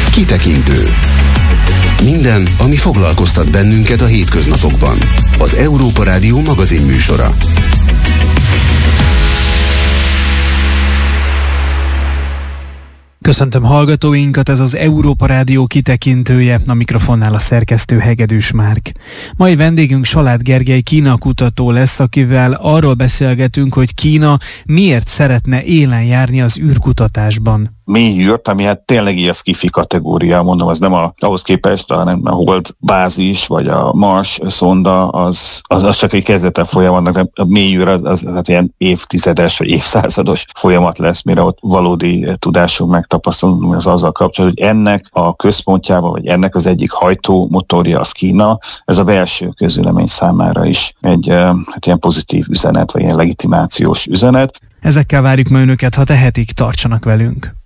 Kitekintő. Minden, ami foglalkoztat bennünket a hétköznapokban. Az Európa Rádió magazinműsora. Köszöntöm hallgatóinkat, ez az Európa Rádió kitekintője, a mikrofonnál a szerkesztő Hegedűs Márk. Mai vendégünk Salád Gergely Kína kutató lesz, akivel arról beszélgetünk, hogy Kína miért szeretne élen járni az űrkutatásban. Mélyűrt, ami hát tényleg ilyen sci-fi kategória, mondom, az nem ahhoz képest, hanem a Hold bázis, vagy a Mars szonda, az csak egy kezdete folyamatnak, a mélyűr az hát ilyen évtizedes, vagy évszázados folyamat lesz, mire ott valódi tudásunk megtapasztalunk, az azzal kapcsolatban, hogy ennek a központjában, vagy ennek az egyik hajtómotorja az Kína, ez a belső közvélemény számára is egy hát ilyen pozitív üzenet, vagy ilyen legitimációs üzenet. Ezekkel várjuk ma önöket, ha tehetik, tartsanak velünk.